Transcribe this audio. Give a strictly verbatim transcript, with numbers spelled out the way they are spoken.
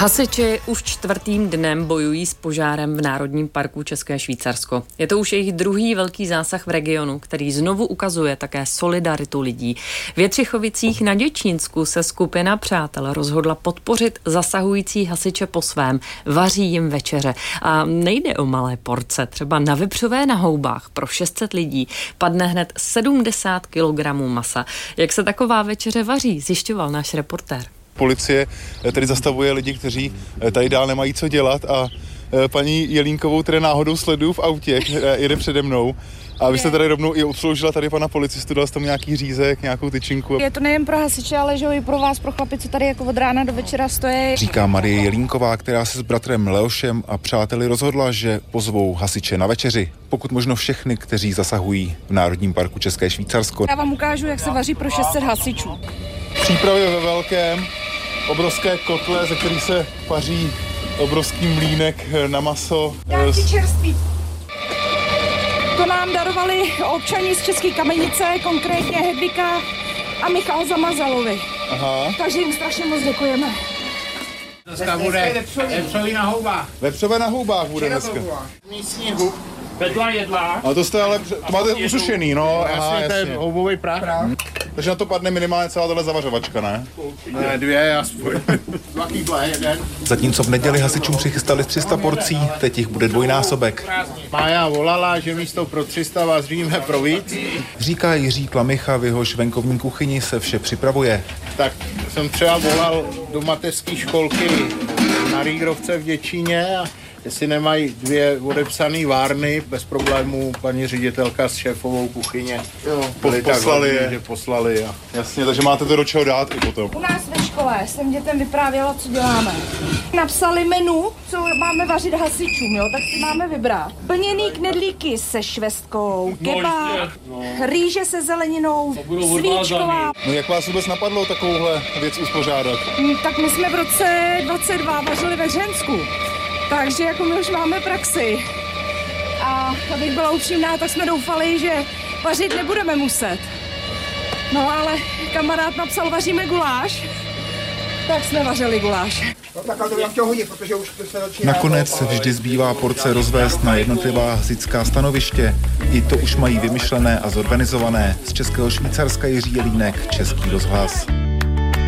Hasiči už čtvrtým dnem bojují s požárem v Národním parku České Švýcarsko. Je to už jejich druhý velký zásah v regionu, který znovu ukazuje také solidaritu lidí. V Jetřichovicích na Děčínsku se skupina přátel rozhodla podpořit zasahující hasiče po svém. Vaří jim večeře. A nejde o malé porce. Třeba na vepřové na houbách pro šest set lidí padne hned sedmdesát kilogramů masa. Jak se taková večeře vaří, zjišťoval náš reportér. Policie tedy zastavuje lidi, kteří tady dál nemají co dělat a paní Jelínkovou tedy náhodou sleduju v autě, jede přede mnou. A vy jste tady rovnou i obsloužila tady pana policistu, dal jste tam nějaký řízek, nějakou tyčinku. Je to nejen pro hasiče, ale že i pro vás, pro chlapy, co tady jako od rána do večera stojí. Říká Marie Jelínková, která se s bratrem Leošem a přáteli rozhodla, že pozvou hasiče na večeři. Pokud možno všechny, kteří zasahují v Národním parku České Švýcarsko. Já vám ukážu, jak se vaří pro šest set hasičů. Přípravy ve velkém, obrovské kotle, ze kterých se paří obrovský mlýnek na maso. Nějaký čerství. To nám darovali občani z České Kamenice, konkrétně Hedvika a Michal Zamazalovi. Aha. Takže jim strašně moc děkujeme. Dneska bude vepřový na houbách. Vepřové na houbách bude dneska. Místní hub. Vedla jedla. A to jste ale, to máte usušený, no. Aha, jasně, to je houbový prach. Hmm. Takže na to padne minimálně celá tahle zavařovačka, ne? Ne, dvě aspoň. Dva kýble, jeden. Zatímco v neděli hasičům přichystali tři sta porcí, teď jich bude dvojnásobek. Mája volala, že místo pro tři sta vaříme pro víc. Říká Jiří Klamicha, v jehož venkovní kuchyni se vše připravuje. Tak jsem třeba volal do mateřské školky na Rýgrovce v Děčíně a jestli nemají dvě odepsané várny, bez problémů paní ředitelka s šéfovou kuchyně Jo, po, poslali hodně, je. že poslali je. Jasně, takže máte to do čeho dát i potom. U nás ve škole jsem dětem vyprávěla, co děláme. Napsali menu, co máme vařit hasičům, jo, tak si máme vybrat. Plněný knedlíky se švestkou, kebab, no, rýže se zeleninou, svíčková. No jak vás vůbec napadlo takovouhle věc uspořádat? Tak my jsme v roce dvacet dva vařili ve Hřensku. Takže jako my už máme praxi. A abych byla upřímná, tak jsme doufali, že vařit nebudeme muset. No ale kamarád napsal, vaříme guláš, tak jsme vařili guláš. Nakonec vždy zbývá porce rozvést na jednotlivá hasičská stanoviště. I to už mají vymyšlené a zorganizované. Z Českého Švýcarska Jiří Jelínek, Český rozhlas.